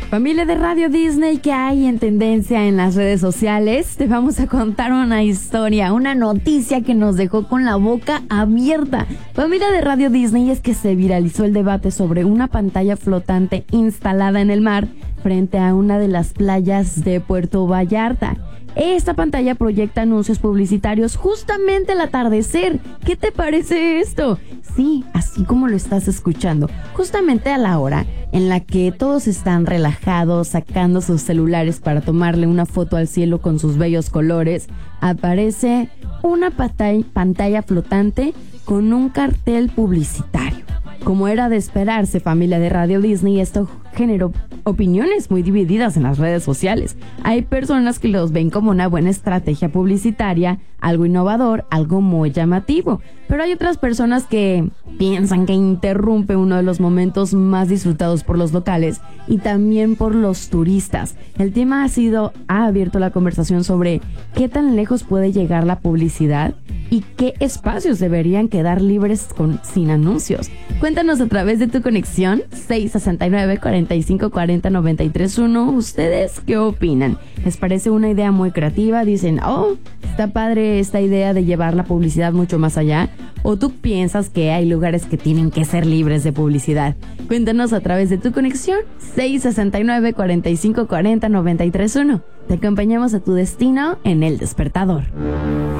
Familia de Radio Disney, ¿qué hay en tendencia en las redes sociales? Te vamos a contar una historia, una noticia que nos dejó con la boca abierta. Familia de Radio Disney, es que se viralizó el debate sobre una pantalla flotante instalada en el mar frente a una de las playas de Puerto Vallarta. Esta pantalla proyecta anuncios publicitarios justamente al atardecer. ¿Qué te parece esto? Sí, así como lo estás escuchando, justamente a la hora en la que todos están relajados, sacando sus celulares para tomarle una foto al cielo con sus bellos colores, aparece una pantalla flotante con un cartel publicitario. Como era de esperarse, familia de Radio Disney, esto generó opiniones muy divididas en las redes sociales. Hay personas que los ven como una buena estrategia publicitaria, algo innovador, algo muy llamativo. Pero hay otras personas que piensan que interrumpe uno de los momentos más disfrutados por los locales y también por los turistas. El tema ha abierto la conversación sobre qué tan lejos puede llegar la publicidad y qué espacios deberían quedar libres sin anuncios. Cuéntanos a través de tu conexión 669-4540-931. ¿Ustedes qué opinan? ¿Les parece una idea muy creativa? Dicen, está padre esta idea de llevar la publicidad mucho más allá. ¿O tú piensas que hay lugares que tienen que ser libres de publicidad? Cuéntanos a través de tu conexión 669-4540-931. Te acompañamos a tu destino en El Despertador.